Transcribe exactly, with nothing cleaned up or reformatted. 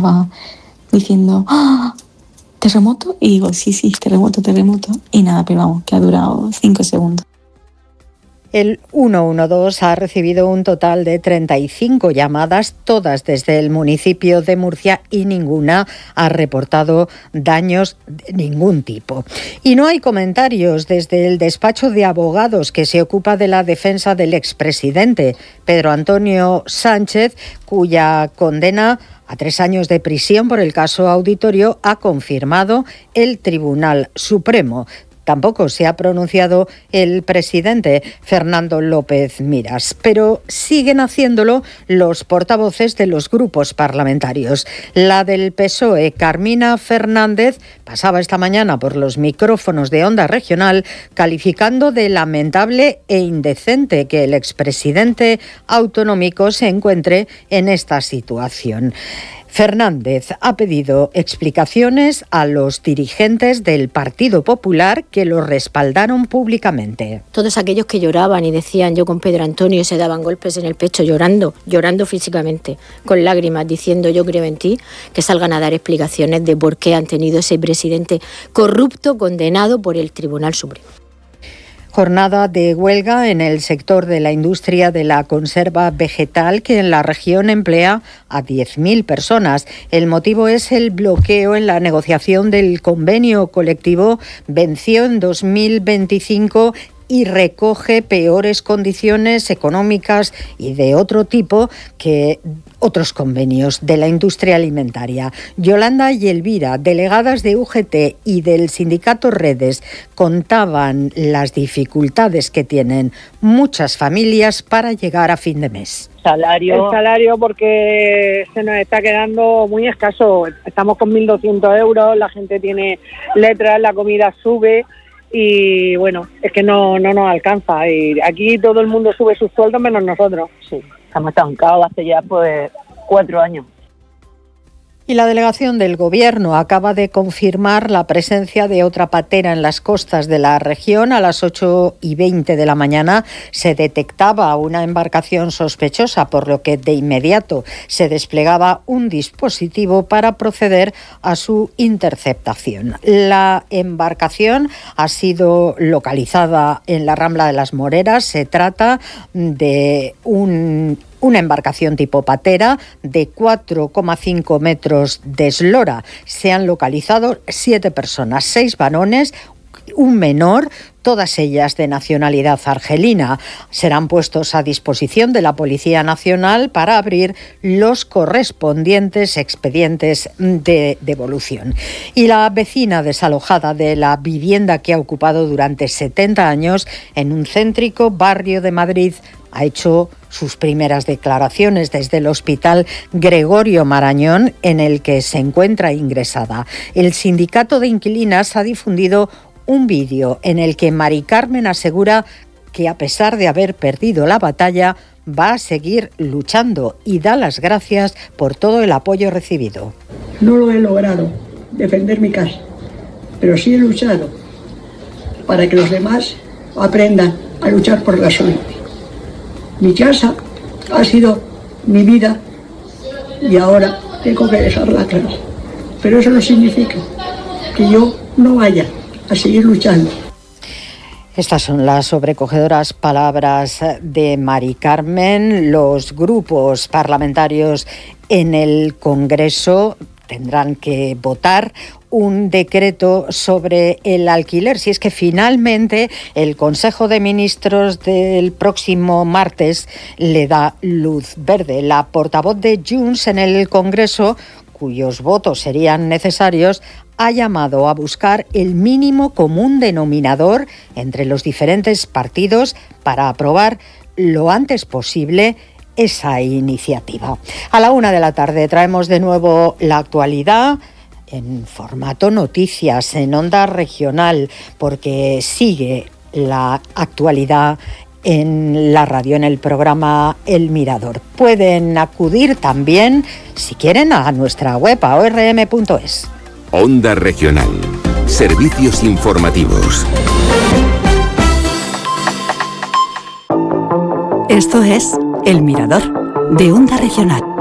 estaba diciendo ¡ah! ¿Terremoto? Y digo, sí, sí, terremoto, terremoto. Y nada, pero vamos, que ha durado cinco segundos. El ciento doce ha recibido un total de treinta y cinco llamadas, todas desde el municipio de Murcia, y ninguna ha reportado daños de ningún tipo. Y no hay comentarios desde el despacho de abogados que se ocupa de la defensa del expresidente Pedro Antonio Sánchez, cuya condena a tres años de prisión por el caso Auditorio ha confirmado el Tribunal Supremo. Tampoco se ha pronunciado el presidente Fernando López Miras, pero siguen haciéndolo los portavoces de los grupos parlamentarios. La del P S O E, Carmina Fernández, pasaba esta mañana por los micrófonos de Onda Regional calificando de lamentable e indecente que el expresidente autonómico se encuentre en esta situación. Fernández ha pedido explicaciones a los dirigentes del Partido Popular que lo respaldaron públicamente. Todos aquellos que lloraban y decían yo con Pedro Antonio, se daban golpes en el pecho llorando, llorando físicamente, con lágrimas, diciendo yo creo en ti, que salgan a dar explicaciones de por qué han tenido ese presidente corrupto condenado por el Tribunal Supremo. Jornada de huelga en el sector de la industria de la conserva vegetal, que en la región emplea a diez mil personas. El motivo es el bloqueo en la negociación del convenio colectivo. Venció en dos mil veinticinco y recoge peores condiciones económicas y de otro tipo que otros convenios de la industria alimentaria. Yolanda y Elvira, delegadas de U G T y del sindicato Redes, contaban las dificultades que tienen muchas familias para llegar a fin de mes. Salario. El salario, porque se nos está quedando muy escaso. Estamos con mil doscientos euros, la gente tiene letras, la comida sube. Y bueno, es que no, no nos alcanza. Y aquí todo el mundo sube sus sueldos menos nosotros. Sí, estamos estancados hace ya pues cuatro años. Y la delegación del Gobierno acaba de confirmar la presencia de otra patera en las costas de la región. A las ocho y veinte de la mañana se detectaba una embarcación sospechosa, por lo que de inmediato se desplegaba un dispositivo para proceder a su interceptación. La embarcación ha sido localizada en la Rambla de las Moreras. Se trata de un Una embarcación tipo patera de cuatro coma cinco metros de eslora. Se han localizado siete personas, seis varones, un menor, todas ellas de nacionalidad argelina. Serán puestos a disposición de la Policía Nacional para abrir los correspondientes expedientes de devolución. Y la vecina desalojada de la vivienda que ha ocupado durante setenta años en un céntrico barrio de Madrid ha hecho sus primeras declaraciones desde el Hospital Gregorio Marañón, en el que se encuentra ingresada. El sindicato de inquilinas ha difundido un vídeo en el que Mari Carmen asegura que, a pesar de haber perdido la batalla, va a seguir luchando y da las gracias por todo el apoyo recibido. No lo he logrado, defender mi casa, pero sí he luchado para que los demás aprendan a luchar por la suya. Mi casa ha sido mi vida y ahora tengo que dejarla atrás. Pero eso no significa que yo no vaya a seguir luchando. Estas son las sobrecogedoras palabras de Mari Carmen. Los grupos parlamentarios en el Congreso tendrán que votar un decreto sobre el alquiler, si es que finalmente el Consejo de Ministros del próximo martes le da luz verde. La portavoz de Junts en el Congreso, cuyos votos serían necesarios, ha llamado a buscar el mínimo común denominador entre los diferentes partidos para aprobar lo antes posible esa iniciativa. A la una de la tarde traemos de nuevo la actualidad en formato noticias, en Onda Regional, porque sigue la actualidad en la radio, en el programa El Mirador. Pueden acudir también, si quieren, a nuestra web, a o r m punto es. Onda Regional. Servicios informativos. Esto es El Mirador, de Onda Regional.